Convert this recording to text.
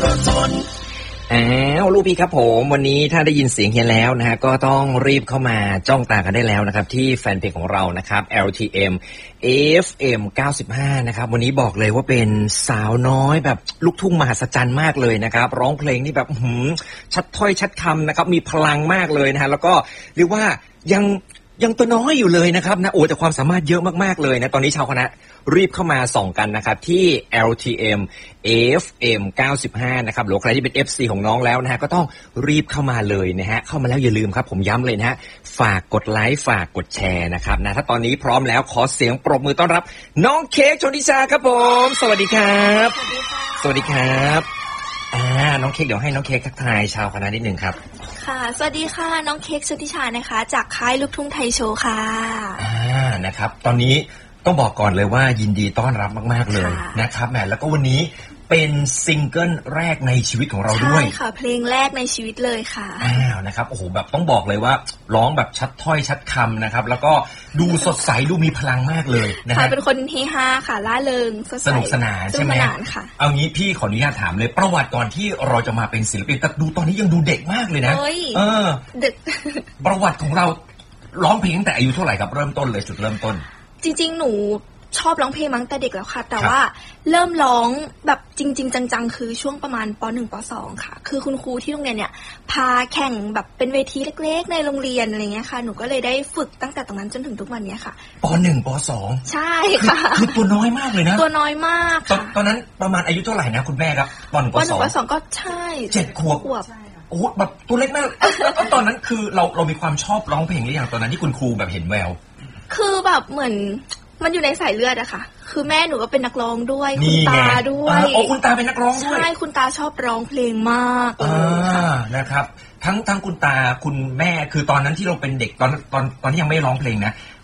ลูกพี่ครับผมวันนี้ถ้าได้ยินเสียงเฮียแล้วนะฮะก็ต้องรีบเข้ามาจ้องตากันได้แล้วนะครับที่แฟนเพจของเรานะครับ LTM FM 95นะครับวันนี้บอกเลยว่าเป็นสาวน้อยแบบลูกทุ่งมหัศจรรย์มากเลยนะครับร้องเพลงนี่แบบชัดถ้อยชัดคำนะครับมีพลังมากเลยนะฮะแล้วก็เรียกว่ายังตัวน้อยอยู่เลยนะครับนะโอ้แต่ความสามารถเยอะมากๆเลยนะตอนนี้ชาวคณะรีบเข้ามาส่องกันนะครับที่ LTM FM 95นะครับหรือใครที่เป็น FC ของน้องแล้วนะฮะก็ต้องรีบเข้ามาเลยนะฮะเข้ามาแล้วอย่าลืมครับผมย้ำเลยนะฮะฝากกดไลค์ฝากกดแชร์นะครับนะถ้าตอนนี้พร้อมแล้วขอเสียงปรบมือต้อนรับน้องเค้กชลทิชาครับผมสวัสดีครับสวัสดีครับน้องเค้กเดี๋ยวให้น้องเค้กทักทายชาวคณะนิดนึงครับค่ะสวัสดีค่ะน้องเค้กชลทิชานะคะจากค่ายลูกทุ่งไทยโชว์ค่ะนะครับตอนนี้ต้องบอกก่อนเลยว่ายินดีต้อนรับมากๆเลยนะครับแหมแล้วก็วันนี้เป็นซิงเกิลแรกในชีวิตของเราด้วยใช่ค่ะเพลงแรกในชีวิตเลยค่ะนะครับโอ้โหแบบต้องบอกเลยว่าร้องแบบชัดถ้อยชัดคำนะครับแล้วก็ดูสดใสดูมีพลังมากเลยนะฮะเป็นคนเฮฮาค่ะล่าเริงสดใสสนุกสนานใช่ไหมค่ะเอางี้พี่ขออนุญาตถามเลยประวัติก่อนที่เราจะมาเป็นศิลปินแต่ดูตอนนี้ยังดูเด็กมากเลยนะเด็กประวัติของเราร้องเพลงตั้งแต่อายุเท่าไหร่ครับเริ่มต้นเลยจุดเริ่มต้นจริงๆหนูชอบร้องเพลงมาตั้งแต่เด็กแล้วค่ะแต่ว่าเริ่มร้องแบบจริงๆจังๆคือช่วงประมาณป .1 ป .2 ค่ะคือคุณครูที่โรงเรียนเนี่ยพาแข่งแบบเป็นเวทีเล็กๆในโรงเรียนอะไรเงี้ยค่ะหนูก็เลยได้ฝึกตั้งแต่ตรงนั้นจนถึงทุกวันนี้ค่ะป .1 ป .2 ใช่ค่ะคือตัวน้อยมากเลยนะตัวน้อยมากค่ะตอนนั้นประมาณอายุเท่าไหร่นะคุณแม่ครับป .1 ป .2 ป .2 ก็ใช่ 7 ขวบโอ้แบบตัวเล็กมากตอนนั้นคือเรามีความชอบร้องเพลงหรือยังตอนนั้นที่คุณครูแบบเห็นแววคือแบบเหมือนมันอยู่ในสายเลือดอะค่ะคือแม่หนูก็เป็นนักร้องด้วยคุณตาด้วยคุณตาเป็นนักร้องด้วยใช่คุณตาชอบร้องเพลงมากนะครับทั้งคุณตาคุณแม่คือตอนนั้นที่เราเป็นเด็กตอนที่ยังไม่ร้องเพลงนะ